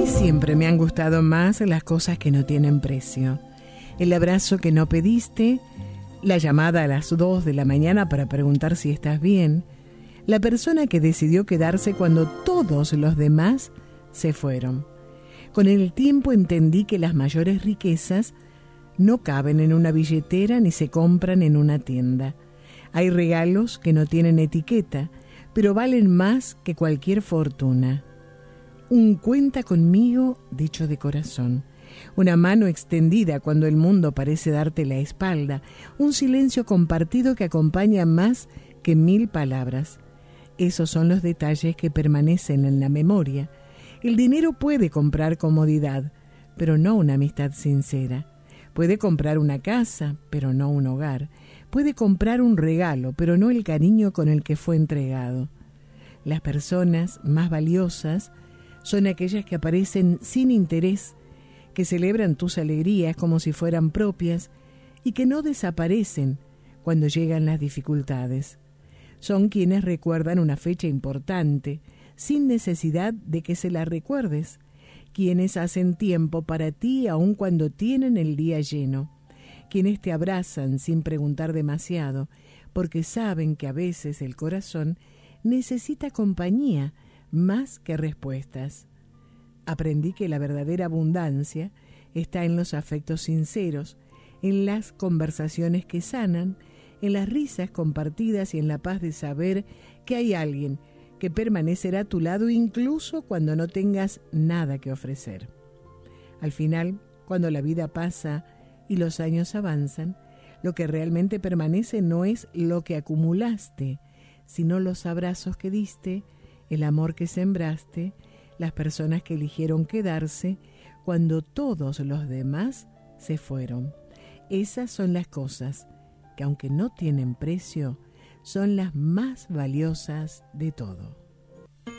Siempre me han gustado más las cosas que no tienen precio. El abrazo que no pediste, la llamada a las 2 de la mañana para preguntar si estás bien, la persona que decidió quedarse cuando todos los demás se fueron. Con el tiempo entendí que las mayores riquezas no caben en una billetera ni se compran en una tienda. Hay regalos que no tienen etiqueta, pero valen más que cualquier fortuna. Un cuenta conmigo dicho de corazón, una mano extendida cuando el mundo parece darte la espalda, un silencio compartido que acompaña más que 1000 palabras. Esos son los detalles que permanecen en la memoria. El dinero puede comprar comodidad, pero no una amistad sincera. Puede comprar una casa, pero no un hogar. Puede comprar un regalo, pero no el cariño con el que fue entregado. Las personas más valiosas son aquellas que aparecen sin interés, que celebran tus alegrías como si fueran propias y que no desaparecen cuando llegan las dificultades. Son quienes recuerdan una fecha importante sin necesidad de que se la recuerdes, quienes hacen tiempo para ti aun cuando tienen el día lleno, quienes te abrazan sin preguntar demasiado, porque saben que a veces el corazón necesita compañía más que respuestas. Aprendí que la verdadera abundancia está en los afectos sinceros, en las conversaciones que sanan, en las risas compartidas y en la paz de saber que hay alguien que permanecerá a tu lado incluso cuando no tengas nada que ofrecer. Al final, cuando la vida pasa y los años avanzan, lo que realmente permanece no es lo que acumulaste, sino los abrazos que diste, el amor que sembraste, las personas que eligieron quedarse cuando todos los demás se fueron. Esas son las cosas que, aunque no tienen precio, son las más valiosas de todo.